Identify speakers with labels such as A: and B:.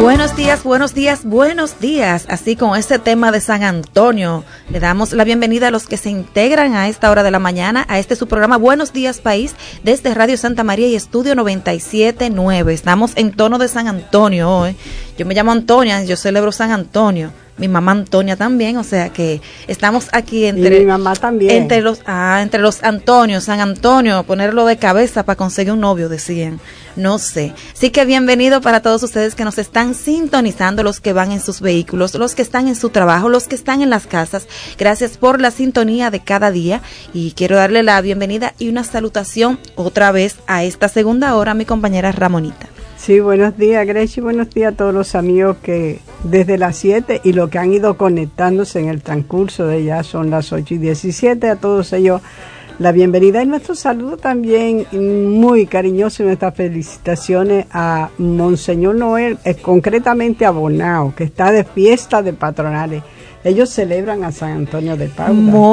A: Buenos días, buenos días, buenos días. Así con este tema de San Antonio, le damos la bienvenida a los que se integran a esta hora de la mañana a este su programa Buenos Días País desde Radio Santa María y Estudio 97.9. Estamos en tono de San Antonio hoy. Yo me llamo Antonia, yo celebro San Antonio. Mi mamá Antonia también, o sea que estamos aquí entre...
B: Y mi mamá también.
A: Entre los Antonios, San Antonio, ponerlo de cabeza para conseguir un novio, decían. No sé. Así que bienvenido para todos ustedes que nos están sintonizando, los que van en sus vehículos, los que están en su trabajo, los que están en las casas. Gracias por la sintonía de cada día y quiero darle la bienvenida y una salutación otra vez a esta segunda hora a mi compañera Ramonita.
B: Sí, buenos días, Grechi, buenos días a todos los amigos que desde las 7 y los que han ido conectándose en el transcurso de ya son las 8:17, a todos ellos la bienvenida y nuestro saludo también muy cariñoso y nuestras felicitaciones a Monseñor Noel, concretamente a Bonao, que está de fiesta de patronales. Ellos celebran a San Antonio de Padua.